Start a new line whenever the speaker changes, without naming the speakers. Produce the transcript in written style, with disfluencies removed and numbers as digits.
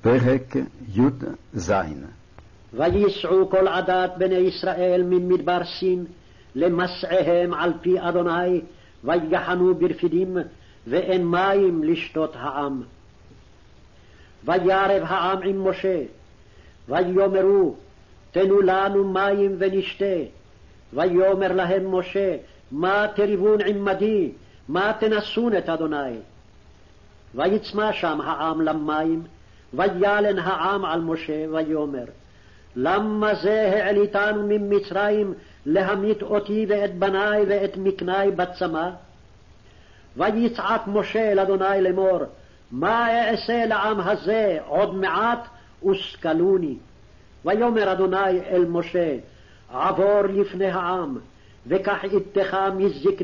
פרק י"ז.
וייסעו כל עדת בני ישראל ממדבר סין למסעיהם על פי אדוני, ויחנו ברפידים, ואין מים לשתות העם. וירב העם עם משה, ויאמרו תנו לנו מים ונשתה. ויאמר להם משה, מה תריבון עמדי, מה תנסון את אדוני? ויצמא שם העם למים, וילן העם על משה, ויאמר למה זה העליתנו ממצרים להמית אותי ואת בני ואת מקני בצמא? ויצעק משה אל אדוני לאמור, מה אעשה לעם הזה עוד מעט וסקלוני? ויאמר אדוני אל משה, עבור לפני העם, וקח איתך מזקני